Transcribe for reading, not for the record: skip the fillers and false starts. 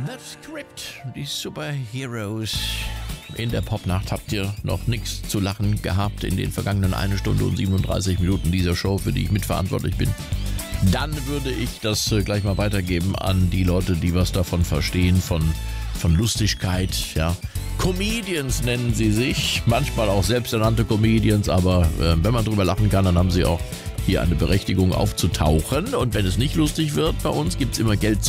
The Script, die Superheroes. In der Popnacht habt ihr noch nichts zu lachen gehabt in den vergangenen 1 Stunde und 37 Minuten dieser Show, für die ich mitverantwortlich bin. Dann würde ich das gleich mal weitergeben an die Leute, die was davon verstehen, von Lustigkeit, ja. Comedians nennen sie sich, manchmal auch selbsternannte Comedians, aber wenn man drüber lachen kann, dann haben sie auch hier eine Berechtigung aufzutauchen. Und wenn es nicht lustig wird, bei uns gibt es immer Geld